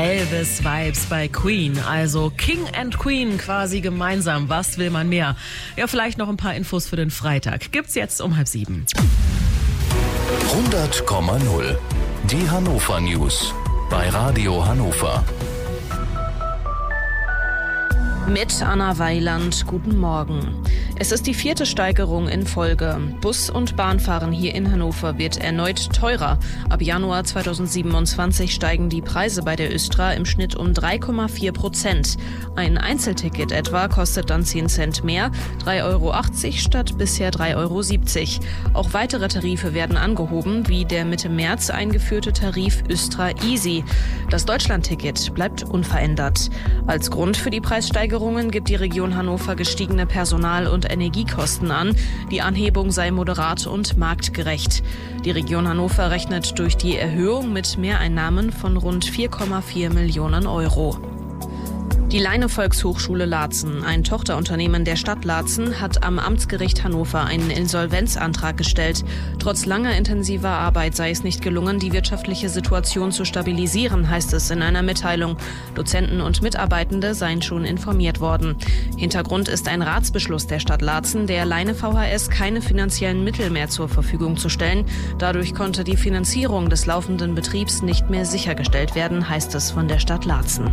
Elvis-Vibes bei Queen, also King and Queen quasi gemeinsam. Was will man mehr? Ja, vielleicht noch ein paar Infos für den Freitag. Gibt's jetzt um 6:30. 100,0. Die Hannover News bei Radio Hannover. Mit Anna Weiland, guten Morgen. Es ist die 4. Steigerung in Folge. Bus- und Bahnfahren hier in Hannover wird erneut teurer. Ab Januar 2027 steigen die Preise bei der Östra im Schnitt um 3,4%. Ein Einzelticket etwa kostet dann 10 Cent mehr, 3,80 € statt bisher 3,70 €. Auch weitere Tarife werden angehoben, wie der Mitte März eingeführte Tarif Östra Easy. Das Deutschlandticket bleibt unverändert. Als Grund für die Preissteigerungen gibt die Region Hannover gestiegene Personal- und Energiekosten an. Die Anhebung sei moderat und marktgerecht. Die Region Hannover rechnet durch die Erhöhung mit Mehreinnahmen von rund 4,4 Millionen €. Die Leine-Volkshochschule Laatzen, ein Tochterunternehmen der Stadt Laatzen, hat am Amtsgericht Hannover einen Insolvenzantrag gestellt. Trotz langer intensiver Arbeit sei es nicht gelungen, die wirtschaftliche Situation zu stabilisieren, heißt es in einer Mitteilung. Dozenten und Mitarbeitende seien schon informiert worden. Hintergrund ist ein Ratsbeschluss der Stadt Laatzen, der Leine VHS keine finanziellen Mittel mehr zur Verfügung zu stellen. Dadurch konnte die Finanzierung des laufenden Betriebs nicht mehr sichergestellt werden, heißt es von der Stadt Laatzen.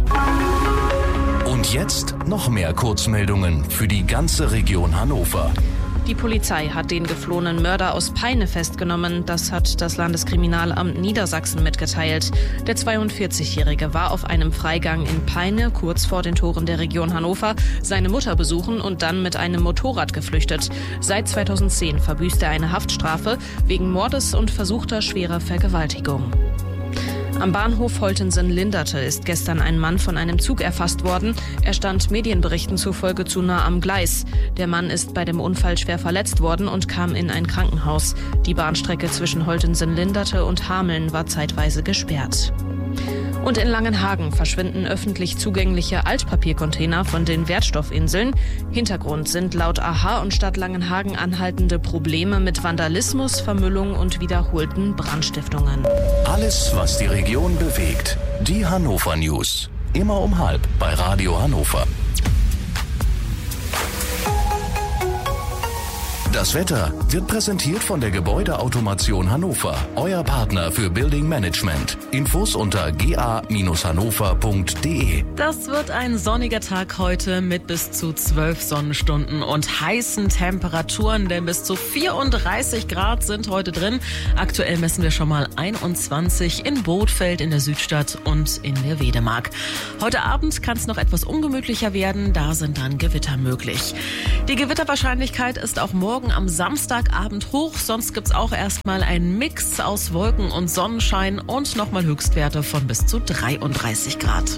Und jetzt noch mehr Kurzmeldungen für die ganze Region Hannover. Die Polizei hat den geflohenen Mörder aus Peine festgenommen. Das hat das Landeskriminalamt Niedersachsen mitgeteilt. Der 42-Jährige war auf einem Freigang in Peine, kurz vor den Toren der Region Hannover, seine Mutter besuchen und dann mit einem Motorrad geflüchtet. Seit 2010 verbüßt er eine Haftstrafe wegen Mordes und versuchter schwerer Vergewaltigung. Am Bahnhof Holtensen-Linderte ist gestern ein Mann von einem Zug erfasst worden. Er stand Medienberichten zufolge zu nah am Gleis. Der Mann ist bei dem Unfall schwer verletzt worden und kam in ein Krankenhaus. Die Bahnstrecke zwischen Holtensen-Linderte und Hameln war zeitweise gesperrt. Und in Langenhagen verschwinden öffentlich zugängliche Altpapiercontainer von den Wertstoffinseln. Hintergrund sind laut AHA und Stadt Langenhagen anhaltende Probleme mit Vandalismus, Vermüllung und wiederholten Brandstiftungen. Alles, was die Region bewegt. Die Hannover News. Immer um 12:30 bei Radio Hannover. Das Wetter wird präsentiert von der Gebäudeautomation Hannover, euer Partner für Building Management. Infos unter ga-hannover.de. Das wird ein sonniger Tag heute mit bis zu 12 Sonnenstunden und heißen Temperaturen, denn bis zu 34 Grad sind heute drin. Aktuell messen wir schon mal 21 in Bothfeld in der Südstadt und in der Wedemark. Heute Abend kann es noch etwas ungemütlicher werden, da sind dann Gewitter möglich. Die Gewitterwahrscheinlichkeit ist auch morgen am Samstagabend hoch, sonst gibt's auch erstmal einen Mix aus Wolken und Sonnenschein und nochmal Höchstwerte von bis zu 33 Grad.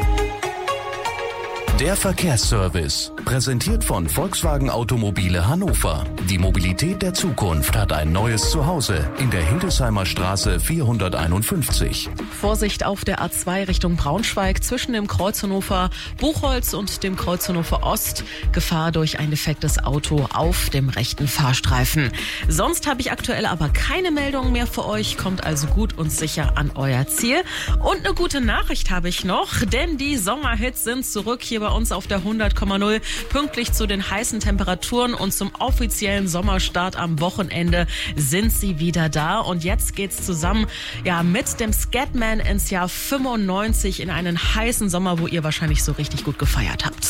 Der Verkehrsservice, präsentiert von Volkswagen Automobile Hannover. Die Mobilität der Zukunft hat ein neues Zuhause in der Hildesheimer Straße 451. Vorsicht auf der A2 Richtung Braunschweig zwischen dem Kreuz Hannover Buchholz und dem Kreuz Hannover Ost. Gefahr durch ein defektes Auto auf dem rechten Fahrstreifen. Sonst habe ich aktuell aber keine Meldungen mehr für euch. Kommt also gut und sicher an euer Ziel. Und eine gute Nachricht habe ich noch, denn die Sommerhits sind zurück hier bei uns auf der 100,0. Pünktlich zu den heißen Temperaturen und zum offiziellen Sommerstart am Wochenende sind sie wieder da. Und jetzt geht's zusammen mit dem Scatman ins Jahr 95 in einen heißen Sommer, wo ihr wahrscheinlich so richtig gut gefeiert habt.